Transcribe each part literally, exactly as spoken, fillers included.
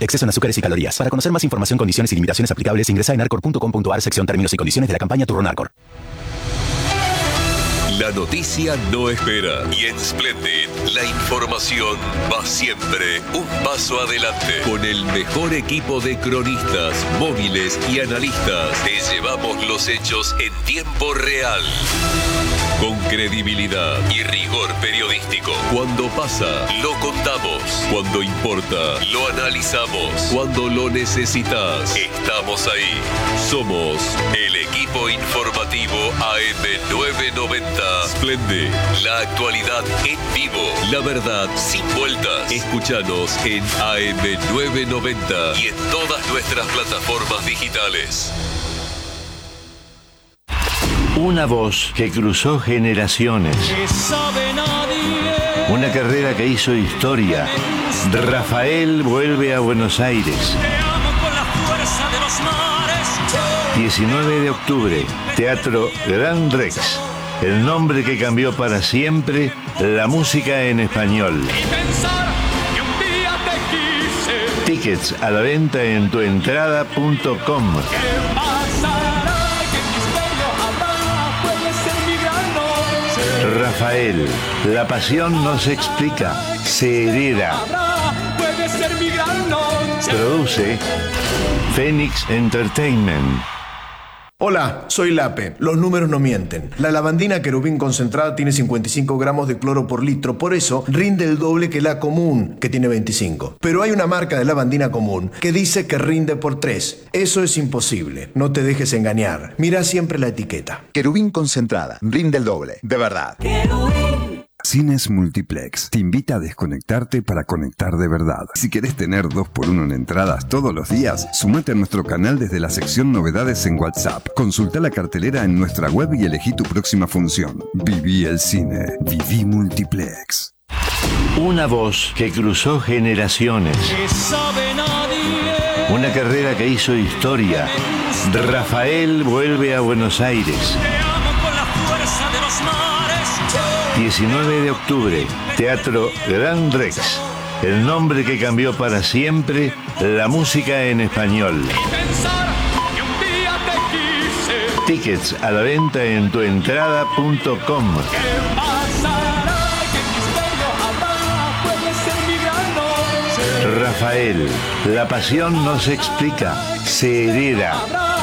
exceso en azúcares y calorías. Para conocer más información, condiciones y limitaciones aplicables, ingresa en arcor punto com punto ar, sección términos y condiciones de la campaña Turrón Arcor. La noticia no espera y en Splendid la información va siempre un paso adelante. Con el mejor equipo de cronistas, móviles y analistas, te llevamos los hechos en tiempo real. Con credibilidad y rigor periodístico. Cuando pasa, lo contamos. Cuando importa, lo analizamos. Cuando lo necesitas, estamos ahí. Somos el equipo informativo A M novecientos noventa. Splendid, la actualidad en vivo, la verdad sin vueltas. Escúchanos en A M novecientos noventa y en todas nuestras plataformas digitales. Una voz que cruzó generaciones. Una carrera que hizo historia. Rafael vuelve a Buenos Aires. diecinueve de octubre, Teatro Gran Rex. El nombre que cambió para siempre la música en español. Tickets a la venta en tuentrada punto com. Rafael, la pasión no se explica, se hereda. Produce Phoenix Entertainment. Hola, soy Lape. Los números no mienten. La lavandina querubín concentrada tiene cincuenta y cinco gramos de cloro por litro, por eso rinde el doble que la común, que tiene veinticinco. Pero hay una marca de lavandina común que dice que rinde por tres. Eso es imposible. No te dejes engañar. Mira siempre la etiqueta. Querubín concentrada, rinde el doble, de verdad. Querubín. Cines Multiplex te invita a desconectarte para conectar de verdad. Si querés tener dos por uno en entradas todos los días, sumate a nuestro canal desde la sección Novedades en WhatsApp. Consulta la cartelera en nuestra web y elegí tu próxima función. Viví el cine. Viví Multiplex. Una voz que cruzó generaciones. Una carrera que hizo historia. Rafael vuelve a Buenos Aires. diecinueve de octubre, Teatro Gran Rex. El nombre que cambió para siempre la música en español. Tickets a la venta en tuentrada punto com. Rafael, la pasión no se explica, se hereda.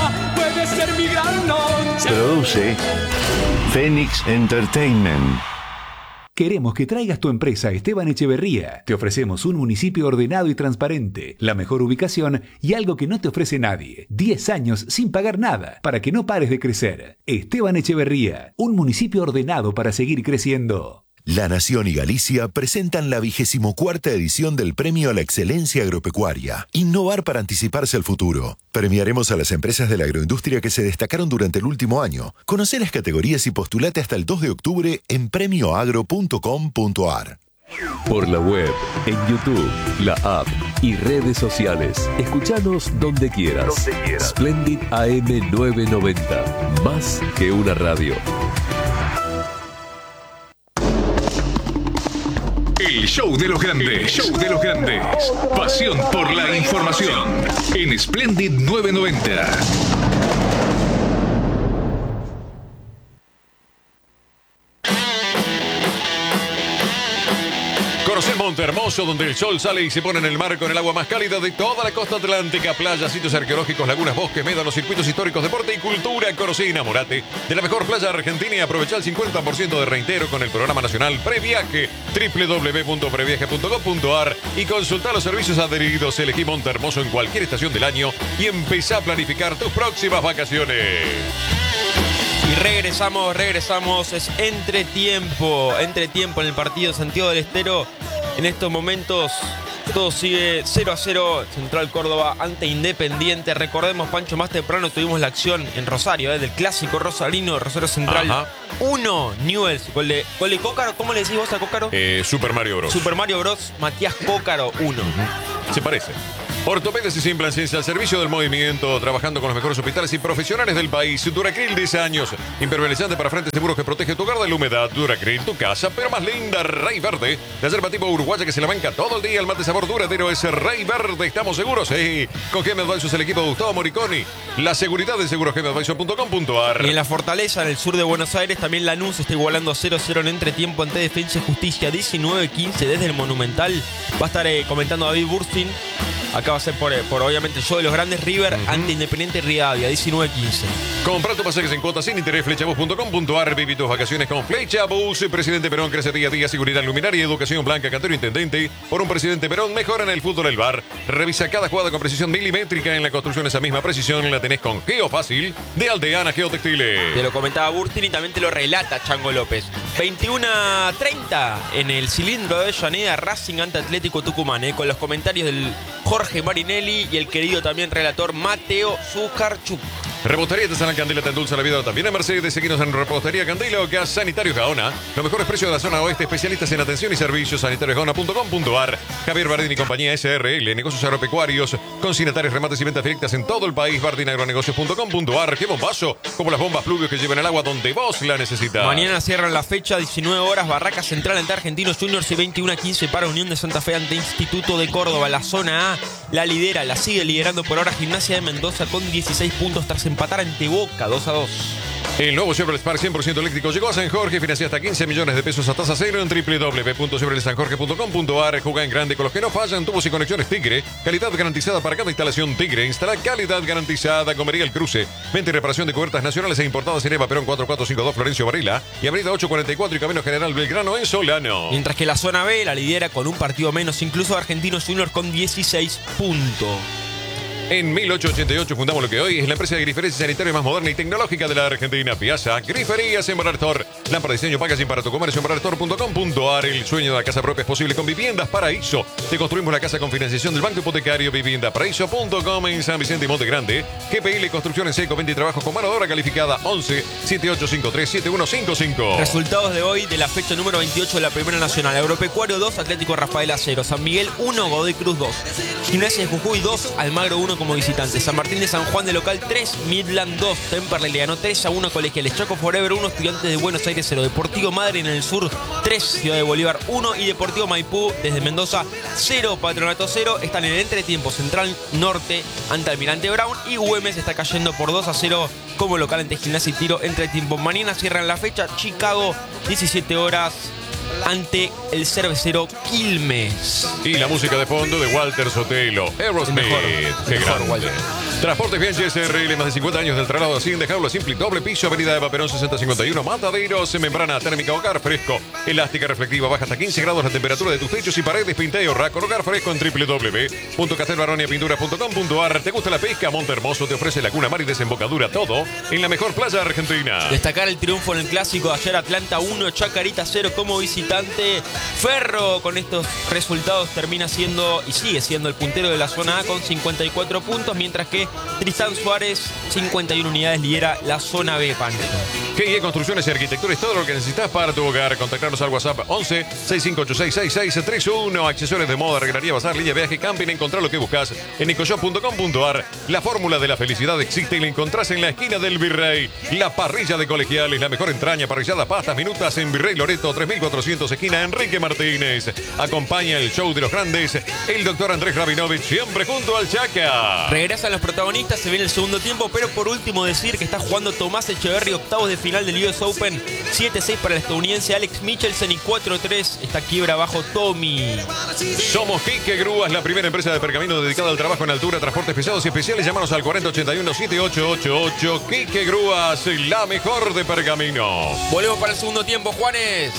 Produce Phoenix Entertainment. Queremos que traigas tu empresa a Esteban Echeverría. Te ofrecemos un municipio ordenado y transparente, la mejor ubicación y algo que no te ofrece nadie. diez años sin pagar nada, para que no pares de crecer. Esteban Echeverría, un municipio ordenado para seguir creciendo. La Nación y Galicia presentan la vigésimo cuarta edición del Premio a la Excelencia Agropecuaria. Innovar para anticiparse al futuro. Premiaremos a las empresas de la agroindustria que se destacaron durante el último año. Conoce las categorías y postulate hasta el dos de octubre en premio agro punto com punto ar. Por la web, en YouTube, la app y redes sociales. Escuchanos donde quieras. Donde quieras. Splendid A M novecientos noventa. Más que una radio. El show de los grandes, show de los grandes. Pasión por la información en Splendid novecientos noventa. Conocer Monte Hermoso, donde el sol sale y se pone en el mar con el agua más cálida de toda la costa atlántica. Playas, sitios arqueológicos, lagunas, bosques, médanos, circuitos históricos, deporte y cultura. Conoce y enamorate de la mejor playa argentina y aprovecha el cincuenta por ciento de reintegro con el programa nacional Previaje. doble u doble u doble u punto previaje punto com punto ar y consulta los servicios adheridos. Elegí Monte Hermoso en cualquier estación del año y empezá a planificar tus próximas vacaciones. Y regresamos, regresamos, es entretiempo, entretiempo en el partido de Santiago del Estero. En estos momentos todo sigue cero a cero, Central Córdoba ante Independiente. Recordemos, Pancho, más temprano tuvimos la acción en Rosario, ¿eh? del clásico rosarino, Rosario Central. uno, Newell's, gol de, gol de Cócaro. ¿Cómo le decís vos a Cócaro? Eh, Super Mario Bros. Super Mario Bros, Matías Cócaro, uno. Uh-huh. Se parece. Ortopedas y Implantes al servicio del movimiento, trabajando con los mejores hospitales y profesionales del país. Duracril, diez años. Impermeabilizante para frentes seguros que protege tu hogar de la humedad. Duracril, tu casa, pero más linda. Rey Verde, la yerba tipo uruguaya que se la banca todo el día. El mate sabor duradero es Rey Verde. ¿Estamos seguros? Sí. Con G M Advisors, el equipo de Gustavo Moriconi. La seguridad de seguros G M Advisors punto com punto a r. Y en la Fortaleza, en el sur de Buenos Aires, también Lanús está igualando a cero cero en entretiempo ante Defensa y Justicia. diecinueve quince desde el Monumental. Va a estar eh, comentando David Burstin. Acá va a ser por, por obviamente el show de los grandes. River uh-huh. ante Independiente Rivadavia, diecinueve quince. Compra tu pasajes en cuotas sin interés, flechabus punto com punto a r. Viví tus vacaciones con Flechabus. Presidente Perón crece día a día, seguridad luminaria, educación blanca, cantero intendente. Por un Presidente Perón mejora en el fútbol el bar. Revisa cada jugada con precisión milimétrica. En la construcción esa misma precisión la tenés con Geofácil de Aldeana Geotextiles. Te lo comentaba Burtin y también te lo relata Chango López. veintiuno treinta en el cilindro de Avellaneda, Racing ante Atlético Tucumán, eh, con los comentarios del Jorge Marinelli y el querido también relator Mateo Zucarchuk. Repostería Artesanal Candela te endulza la vida también en Mercedes. Seguinos en Repostería Candela o Gas Sanitario Gaona. Los mejores precios de la zona oeste, especialistas en atención y servicios. sanitarios gaona punto com punto a r. Javier Bardini y compañía S R L, negocios agropecuarios, consignatarios, remates y ventas directas en todo el país. bardinagronegocios punto com punto a r. Qué bombazo, como las bombas pluvios que llevan el agua donde vos la necesitas. Mañana cierran la fecha, diecinueve horas, Barraca Central ante Argentinos Juniors y veintiuno quince para Unión de Santa Fe ante Instituto de Córdoba. La zona A la lidera, la sigue liderando por ahora Gimnasia de Mendoza con dieciséis puntos tras empatar ante Boca dos a dos. El nuevo Chevrolet Spark cien por ciento eléctrico llegó a San Jorge, financia hasta quince millones de pesos a tasa cero en doble u doble u doble u punto chevrolet san jorge punto com punto a r. Juega en grande con los que no fallan, tubos y conexiones Tigre, calidad garantizada para cada instalación Tigre. Instala calidad garantizada, Comería El Cruce, venta y reparación de cubiertas nacionales e importadas en Eva Perón cuatro cuatro cinco dos Florencio Varela y Avenida ocho cuarenta y cuatro y Camino General Belgrano en Solano. Mientras que la zona B la lidera con un partido menos, incluso Argentinos Juniors con dieciséis puntos. En mil ochocientos ochenta y ocho fundamos lo que hoy es la empresa de griferías y sanitarios más moderna y tecnológica de la Argentina. Piazza Griferías en Barartor. Lámpara de diseño, packaging para tu comercio en barartor punto com punto a r. El sueño de la casa propia es posible con Viviendas Paraíso. Te construimos la casa con financiación del Banco Hipotecario. vivienda paraíso punto com en San Vicente y Monte Grande. G P L Construcción en seco, venta y trabajos con mano de obra calificada. once, setenta y ocho cincuenta y tres, setenta y uno cincuenta y cinco. Resultados de hoy de la fecha número veintiocho de la Primera Nacional. Agropecuario dos, Atlético Rafaela cero. San Miguel uno, Godoy Cruz dos. Gimnasia de Jujuy dos, Almagro uno como visitante. San Martín de San Juan de local tres, Midland dos, Temperley le ganó tres a uno Colegiales, Chaco Forever uno, Estudiantes de Buenos Aires cero, Deportivo Madre en el sur tres, Ciudad de Bolívar uno y Deportivo Maipú desde Mendoza cero, Patronato cero. Están en el entretiempo Central Norte ante Almirante Brown y Güemes está cayendo por dos a cero como local ante Gimnasia y Tiro. Entretiempo mañana cierran la fecha, Chicago diecisiete horas ante el cervecero Quilmes. Y la música de fondo de Walter Sotelo, Aerosmith. Mejor, Qué mejor, grande. Walter. Transportes Bianchi S R L, más de cincuenta años del traslado así, dejarlo simple, doble piso, Avenida Eva Perón sesenta cincuenta y uno, Mataderos, membrana térmica hogar fresco, elástica reflectiva, baja hasta quince grados la temperatura de tus techos y paredes, pinta y ahorra con hogar fresco en doble u doble u doble u punto castelbaronia pintura punto com punto a r. ¿Te gusta la pesca? Monte Hermoso te ofrece Laguna Mar y Desembocadura, todo en la mejor playa argentina. Destacar el triunfo en el clásico de ayer, Atlanta uno, Chacarita cero como visitante. Ferro con estos resultados termina siendo y sigue siendo el puntero de la zona A con cincuenta y cuatro puntos, mientras que Tristán Suárez, cincuenta y una unidades, lidera la zona B, Pancho. G I E Construcciones y Arquitectura es todo lo que necesitas para tu hogar. Contactarnos al WhatsApp once, sesenta y cinco ochenta y seis, sesenta y seis treinta y uno. Accesorios de moda, regalaría, bazar, línea, viaje, camping. Encontrar lo que buscas en ecoshop punto com punto a r. La fórmula de la felicidad existe y la encontrás en la esquina del Virrey. La parrilla de Colegiales, la mejor entraña, parrillada, pastas, minutas en Virrey Loreto, tres mil cuatrocientos, esquina Enrique Martínez. Acompaña el show de los grandes, el doctor Andrés Rabinovich, siempre junto al Chaca. Regresan los protagonistas, se viene el segundo tiempo, pero por último decir que está jugando Tomás Echeverry, octavos de final del U S Open, siete seis para el estadounidense Alex Michelsen y cuatro tres está quiebra abajo Tommy. Somos Quique Grúas, la primera empresa de pergamino dedicada al trabajo en altura, transportes pesados y especiales. Llámanos al cuarenta ochenta y uno, setenta y ocho ochenta y ocho. Quique Grúas, la mejor de pergamino. Volvemos para el segundo tiempo, Juanes.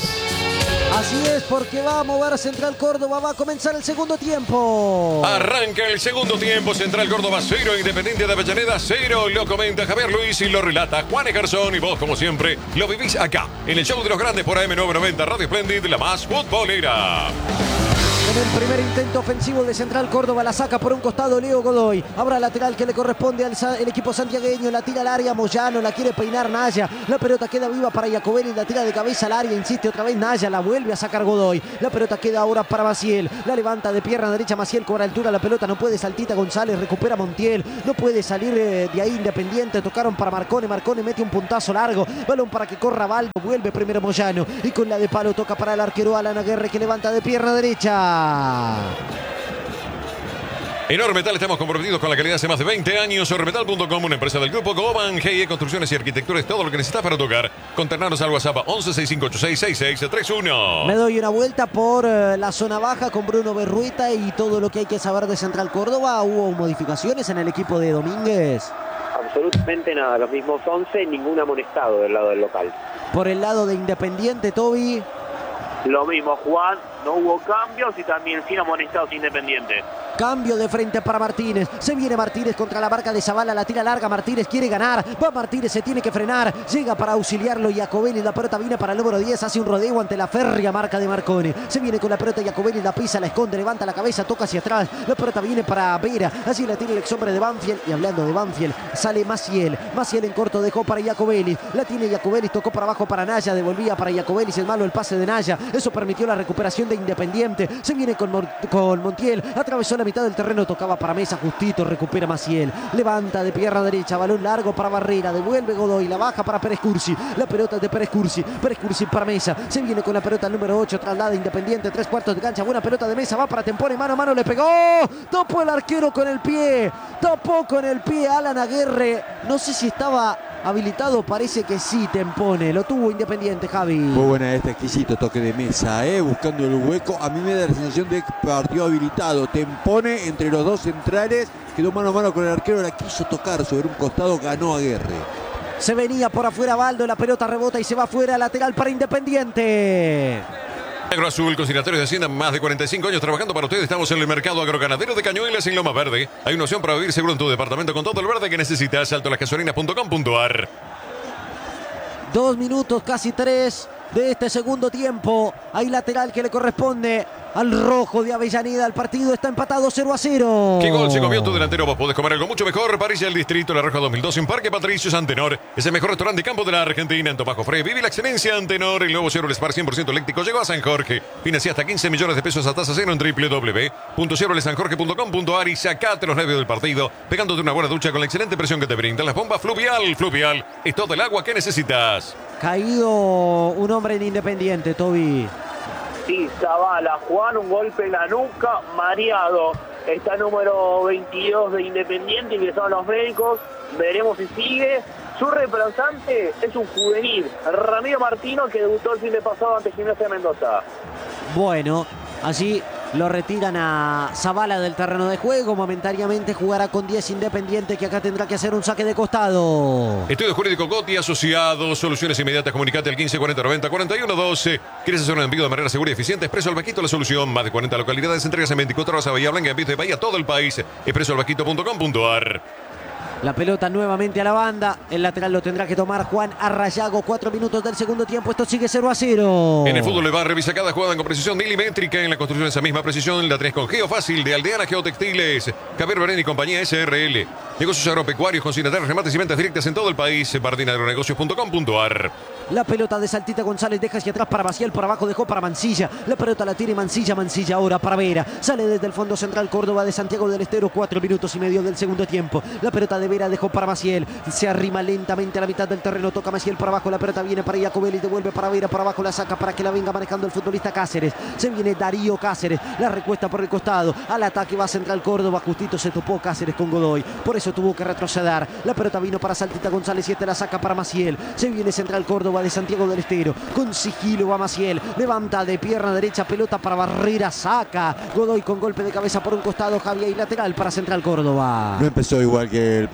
Así es, porque va a mover Central Córdoba, va a comenzar el segundo tiempo. Arranca el segundo tiempo, Central Córdoba cero, Independiente de Avellaneda cero. Lo comenta Javier Luis y lo relata Juan Egarzón. Y vos, como siempre, lo vivís acá, en el show de los grandes por A M novecientos noventa, Radio Splendid, la más futbolera. En el primer intento ofensivo de Central Córdoba la saca por un costado Leo Godoy. Ahora lateral que le corresponde al el equipo santiagueño. La tira al área Moyano, la quiere peinar Naya. La pelota queda viva para Jacobelli, la tira de cabeza al área. Insiste otra vez Naya, la vuelve a sacar Godoy. La pelota queda ahora para Maciel. La levanta de pierna derecha Maciel, cobra altura la pelota. No puede Saltita González, recupera Montiel. No puede salir eh, de ahí Independiente. Tocaron para Marcone. Marcone mete un puntazo largo. Balón para que corra Baldo. Vuelve primero Moyano. Y con la de palo toca para el arquero Alan Aguirre, que levanta de pierna derecha. En Ormetal estamos comprometidos con la calidad hace más de veinte años. Ormetal punto com, una empresa del grupo Goban, G I E Construcciones y Arquitectura, es todo lo que necesitas para tocar. Contactarnos al WhatsApp once sesenta y cinco ochenta y seis sesenta y seis treinta y uno. Me doy una vuelta por uh, la zona baja con Bruno Berrueta y todo lo que hay que saber de Central Córdoba. ¿Hubo modificaciones en el equipo de Domínguez? Absolutamente nada, los mismos once, ningún amonestado del lado del local. Por el lado de Independiente, Toby. Lo mismo, Juan, no hubo cambios y también sin amonestados Independiente. Cambio de frente para Martínez. Se viene Martínez contra la marca de Zavala. La tira larga. Martínez quiere ganar. Va Martínez, se tiene que frenar. Llega para auxiliarlo Jacobelli. La pelota viene para el número diez. Hace un rodeo ante la férrea marca de Marcone. Se viene con la pelota Jacobelli. La pisa, la esconde, levanta la cabeza, toca hacia atrás. La pelota viene para Vera. Así la tiene el ex hombre de Banfield. Y hablando de Banfield, sale Maciel. Maciel en corto dejó para Jacobelli. La tiene Jacobelli. Tocó para abajo para Naya. Devolvía para Jacobelli. Es malo el pase de Naya. Eso permitió la recuperación de Independiente. Se viene con, con Montiel. Atravesó la mitad del terreno. Tocaba para Mesa, justito, recupera Maciel. Levanta de pierna derecha, balón largo para Barrera. Devuelve Godoy, la baja para Pérez Cursi. La pelota de Pérez Cursi. Pérez Cursi para Mesa. Se viene con la pelota el número ocho, traslada Independiente, tres cuartos de cancha. Buena pelota de Mesa, va para Tempone, mano a mano, le pegó. Topó el arquero con el pie. Topó con el pie Alan Aguirre. No sé si estaba habilitado, parece que sí, Tempone. Lo tuvo Independiente, Javi. Muy buena este exquisito toque de Mesa, eh, buscando el hueco. A mí me da la sensación de que partió habilitado. Tempone entre los dos centrales, quedó mano a mano con el arquero, la quiso tocar sobre un costado, ganó Aguirre. Se venía por afuera Baldo, la pelota rebota y se va afuera, lateral para Independiente. Agro Azul, consignatarios de Hacienda, más de cuarenta y cinco años trabajando para ustedes. Estamos en el mercado agroganadero de Cañuelas en Loma Verde. Hay una opción para vivir seguro en tu departamento con todo el verde que necesitas. salto las gasolinas punto com punto ar. Dos minutos, casi tres de este segundo tiempo. Hay lateral que le corresponde al rojo de Avellaneda. El partido está empatado cero a cero. ¿Qué gol se comió tu delantero? Vos podés comer algo mucho mejor. Parilla del Distrito, La Roja dos mil doce, en Parque Patricios, Antenor. Es el mejor restaurante de campo de la Argentina. En Tomajo Frey vive la excelencia. Antenor, el nuevo Chevrolet Spark cien por ciento eléctrico llegó a San Jorge. Financia hasta quince millones de pesos a tasa cero en doble u doble u doble u punto chevrolet san jorge punto com punto ar y sacate los nervios del partido pegándote una buena ducha con la excelente presión que te brindan las bombas Fluvial. Fluvial es todo el agua que necesitas. Caído un hombre en Independiente, Toby. Sí, Zavala, Juan, un golpe en la nuca, mareado. Está número veintidós de Independiente, ingresaron los médicos. Veremos si sigue. Su reemplazante es un juvenil, Ramiro Martino, que debutó el fin de pasado ante Gimnasia de Mendoza. Bueno, así lo retiran a Zavala del terreno de juego. Momentáneamente jugará con diez Independiente, que acá tendrá que hacer un saque de costado. Estudio Jurídico Goti Asociados, soluciones inmediatas. Comunicate al quince cuarenta noventa cuarenta y uno doce. ¿Quieres hacer un envío de manera segura y eficiente? Expreso Albaquito, la solución. Más de cuarenta localidades, entregas en veinticuatro horas a Bahía Blanca, en Vista de Bahía, todo el país. expreso albaquito punto com punto ar. La pelota nuevamente a la banda. El lateral lo tendrá que tomar Juan Arrayago. Cuatro minutos del segundo tiempo. Esto sigue cero a cero. En el fútbol de bar, revisa cada jugada con precisión milimétrica. En la construcción, esa misma precisión la tenés con Geofácil de Aldeana Geotextiles. Javier Berén y compañía S R L. Negocios agropecuarios, consignatarios, remates y ventas directas en todo el país. bardinagronegocios punto com punto ar. La pelota de Saltita González deja hacia atrás para Maciel, por abajo dejó para Mancilla. La pelota la tiene Mancilla, Mancilla ahora para Vera. Sale desde el fondo central Córdoba de Santiago del Estero, cuatro minutos y medio del segundo tiempo. La pelota de Vera dejó para Maciel. Se arrima lentamente a la mitad del terreno, toca Maciel por abajo. La pelota viene para Jacobelli, devuelve para Vera, por abajo la saca para que la venga manejando el futbolista Cáceres. Se viene Darío Cáceres, la recuesta por el costado. Al ataque va Central Córdoba, justito se topó Cáceres con Godoy. Por eso tuvo que retroceder. La pelota vino para Saltita González y este la saca para Maciel. Se viene Central Córdoba de Santiago del Estero. Con sigilo va Maciel. Levanta de pierna derecha, pelota para Barrera, saca. Godoy con golpe de cabeza por un costado, Javier, y lateral para Central Córdoba. No empezó igual que el primer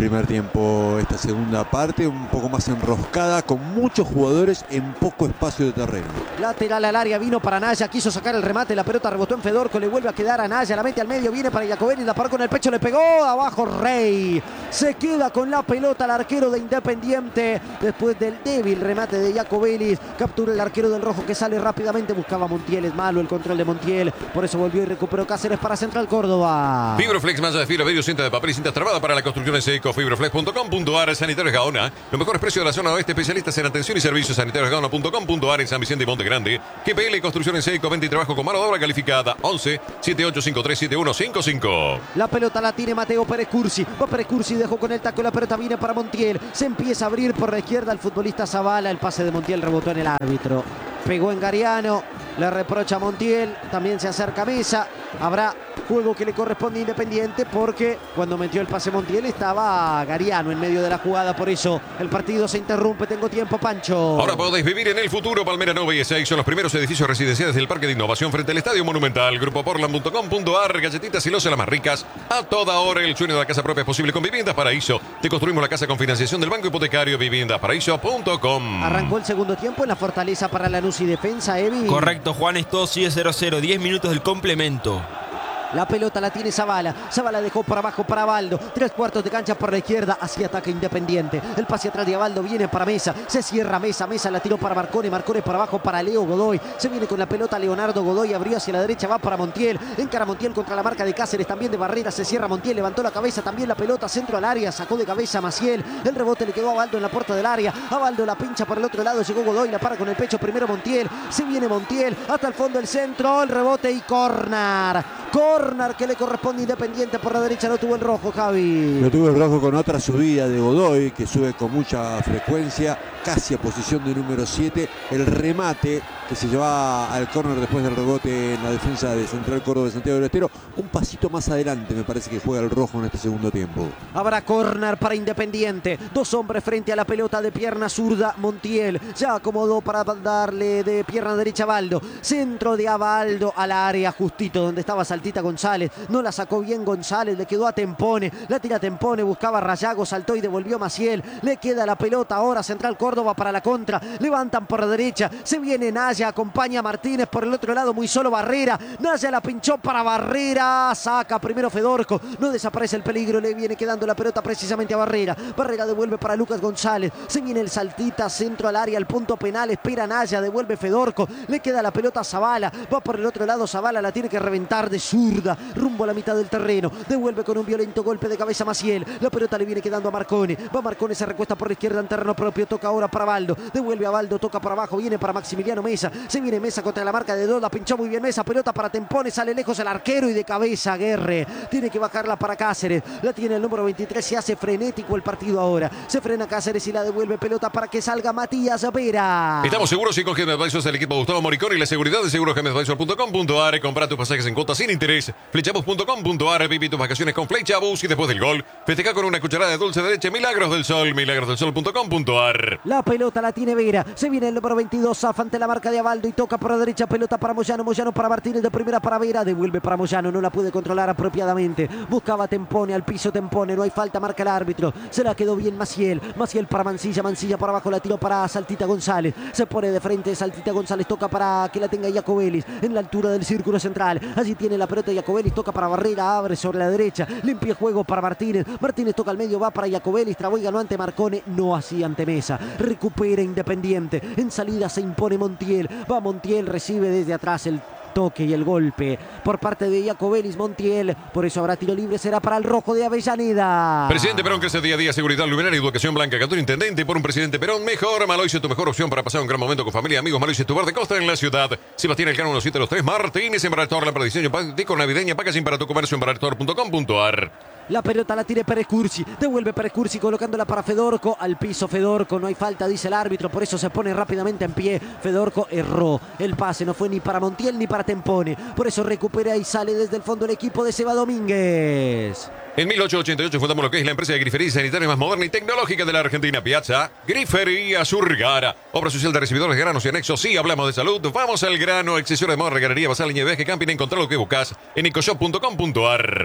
primer tiempo esta segunda parte, un poco más enroscada, con muchos jugadores en poco espacio de terreno. Lateral al área, vino para Naya, quiso sacar el remate, la pelota rebotó en Fedorco, le vuelve a quedar a Naya, la mete al medio, viene para Iacobelli, la paró con el pecho, le pegó, abajo Rey. Se queda con la pelota el arquero de Independiente, después del débil remate de Iacobelli, captura el arquero del rojo que sale rápidamente, buscaba a Montiel, es malo el control de Montiel, por eso volvió y recuperó Cáceres para Central Córdoba. Fibroflex, malla de fibra, vidrio, cinta de papel y cintas trabada para la construcción en seco. Fibroflex punto com punto a r. Sanitarios Gaona. Los mejores precios de la zona oeste. Especialistas en atención y servicios. Sanitarios Gaona punto com punto a r en San Vicente y Monte Grande. G P L Construcción en seco. Venta y trabajo con mano de obra calificada. once, setenta y ocho cincuenta y tres, setenta y uno cincuenta y cinco. La pelota la tiene Mateo Pérez Cursi. Va Pérez Cursi, dejó con el taco. La pelota viene para Montiel. Se empieza a abrir por la izquierda el futbolista Zavala. El pase de Montiel rebotó en el árbitro. Pegó en Gariano. Le reprocha a Montiel. También se acerca a Mesa. Habrá juego que le corresponde a Independiente porque cuando metió el pase Montiel estaba Gariano en medio de la jugada. Por eso el partido se interrumpe. Tengo tiempo, Pancho. Ahora podéis vivir en el futuro. Palmera Nova y seis son los primeros edificios residenciales del Parque de Innovación frente al Estadio Monumental. Grupo Portland punto com punto a r. Galletitas y loza las más ricas. A toda hora el sueño de la casa propia es posible con Viviendas Paraíso. Te construimos la casa con financiación del Banco Hipotecario. Viviendas Paraíso punto com. Arrancó el segundo tiempo en la fortaleza para Lanús y Defensa, Evi. Correcto, Juan, esto sigue cero a cero. diez minutos del complemento. La pelota la tiene Zavala. Zavala dejó para abajo para Abaldo. Tres cuartos de cancha por la izquierda. Hacia ataque Independiente. El pase atrás de Abaldo viene para Mesa. Se cierra Mesa. Mesa la tiró para Marcone. Marcone para abajo para Leo Godoy. Se viene con la pelota Leonardo Godoy. Abrió hacia la derecha. Va para Montiel. Encara Montiel contra la marca de Cáceres. También de Barrera. Se cierra Montiel. Levantó la cabeza. También la pelota. Centro al área. Sacó de cabeza Maciel. El rebote le quedó a Abaldo en la puerta del área. Abaldo la pincha por el otro lado. Llegó Godoy. La para con el pecho. Primero Montiel. Se viene Montiel. Hasta el fondo el centro. El rebote y córner. Córner que le corresponde Independiente por la derecha. No tuvo el rojo, Javi. Lo tuvo el rojo con otra subida de Godoy, que sube con mucha frecuencia, casi a posición de número siete. El remate que se lleva al córner después del rebote en la defensa de Central Córdoba de Santiago del Estero. Un pasito más adelante me parece que juega el rojo en este segundo tiempo. Habrá córner para Independiente. Dos hombres frente a la pelota de pierna zurda. Montiel ya acomodó para darle de pierna derecha a Abaldo. Centro de Abaldo al área justito donde estaba Saltita González. No la sacó bien González, le quedó a Tempone. La tira Tempone, buscaba Rayago, saltó y devolvió Maciel. Le queda la pelota ahora Central Córdoba para la contra. Levantan por la derecha. Se viene Naya, acompaña a Martínez por el otro lado, muy solo Barrera. Naya la pinchó para Barrera. Saca primero Fedorco. No desaparece el peligro, le viene quedando la pelota precisamente a Barrera. Barrera devuelve para Lucas González. Se viene el Saltita, centro al área, al punto penal. Espera Naya, devuelve Fedorco. Le queda la pelota a Zavala. Va por el otro lado Zavala, la tiene que reventar de zurda. Rumbo a la mitad del terreno. Devuelve con un violento golpe de cabeza Maciel. La pelota le viene quedando a Marcone. Va Marcone, se recuesta por la izquierda en terreno propio. Toca ahora para Abaldo. Devuelve a Abaldo, toca por abajo. Viene para Maximiliano Mesa. Se viene Mesa contra la marca de dos. La pinchó muy bien Mesa. Pelota para Tempone. Sale lejos el arquero y de cabeza Guerre. Tiene que bajarla para Cáceres. La tiene el número veintitrés. Se hace frenético el partido ahora. Se frena Cáceres y la devuelve pelota para que salga Matías Vera. Estamos seguros y con G M Advisors, el equipo Gustavo Moricón y la seguridad de seguros G M Advisors punto com punto a r. Compra tus pasajes en cuotas sin interés. Flechabus punto com punto a r. Viví tus vacaciones con Flechabus y después del gol festeja con una cucharada de dulce de leche Milagros del Sol. Milagros del Sol punto com punto a r. La pelota la tiene Vera. Se viene el número veintidós. Zafa ante la marca de Abaldo y toca por la derecha. Pelota para Moyano. Moyano para Martínez. De primera para Vera. Devuelve para Moyano. No la puede controlar apropiadamente. Buscaba Tempone. Al piso Tempone. No hay falta. Marca el árbitro. Se la quedó bien Maciel. Maciel para Mancilla. Mancilla para abajo. La tiró para Saltita González. Se pone de frente Saltita González. Toca para que la tenga Iacobelli. En la altura del círculo central. Allí tiene la pelota Iacobelli. Toca para Barrera. Abre sobre la derecha. Limpia juego para Martínez. Martínez toca al medio. Va para Iacobelli. Trabó y ganó ante Marcone. No así ante Mesa. Recupera Independiente. En salida se impone Montiel. Va Montiel. Recibe desde atrás el toque y el golpe por parte de Iacobelli. Montiel, por eso habrá tiro libre, será para el rojo de Avellaneda. Presidente Perón crece día a día, seguridad, luminaria, educación blanca, Catón Intendente por un Presidente Perón mejor. Maloise, tu mejor opción para pasar un gran momento con familia, amigos. Maloise, tu bar de costa en la ciudad. Sebastián Elcano, uno siete dos tres. Martínez, Embarator, la diseño práctico navideña, packaging para tu comercio, embarator punto com punto a r. La pelota la tiene Pérez Cursi. Devuelve Pérez Cursi colocándola para Fedorco. Al piso Fedorco. No hay falta, dice el árbitro. Por eso se pone rápidamente en pie. Fedorco erró. El pase no fue ni para Montiel ni para Tempone. Por eso recupera y sale desde el fondo el equipo de Seba Domínguez. En mil ochocientos ochenta y ocho fundamos lo que es la empresa de grifería sanitaria más moderna y tecnológica de la Argentina. Piazza Grifería Surgara. Obra social de recibidores, granos y anexos. Sí, hablamos de salud. Vamos al grano. Accesorios de moda, regadería, basal, línea de viaje, camping. Encontrar lo que buscas en ecoshop punto com punto a r.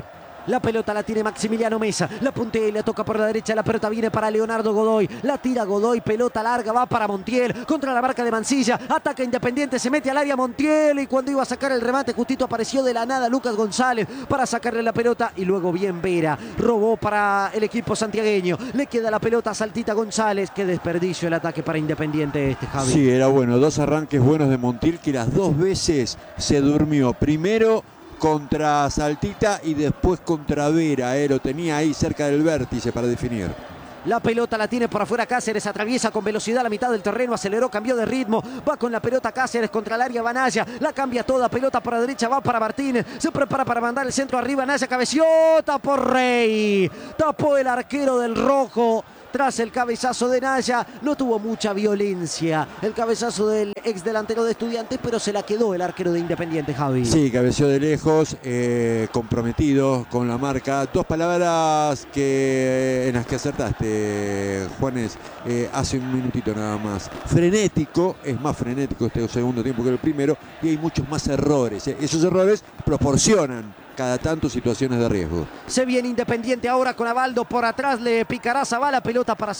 La pelota la tiene Maximiliano Mesa. La puntea y la toca por la derecha. La pelota viene para Leonardo Godoy. La tira Godoy. Pelota larga. Va para Montiel. Contra la marca de Mancilla. Ataca Independiente. Se mete al área Montiel. Y cuando iba a sacar el remate, justito apareció de la nada Lucas González para sacarle la pelota. Y luego bien Vera. Robó para el equipo santiagueño. Le queda la pelota a Saltita González. Qué desperdicio el ataque para Independiente este, Javi. Sí, era bueno. Dos arranques buenos de Montiel que las dos veces se durmió. Primero contra Saltita y después contra Vera, eh, lo tenía ahí cerca del vértice para definir. La pelota la tiene por afuera Cáceres, atraviesa con velocidad la mitad del terreno, aceleró, cambió de ritmo, va con la pelota Cáceres contra el área, va Naya, la cambia toda, pelota para la derecha, va para Martínez, se prepara para mandar el centro arriba, Naya cabeció, tapó Rey, tapó el arquero del Rojo. Tras el cabezazo de Naya, no tuvo mucha violencia el cabezazo del ex delantero de Estudiantes, pero se la quedó el arquero de Independiente, Javi. Sí, cabeció de lejos, eh, comprometido con la marca. Dos palabras que en las que acertaste, Juanes, eh, hace un minutito nada más. Frenético, es más frenético este segundo tiempo que el primero, y hay muchos más errores. Eh. Esos errores proporcionan cada tanto situaciones de riesgo. Se viene Independiente ahora con Abaldo por atrás, le picará Zabala, pelota para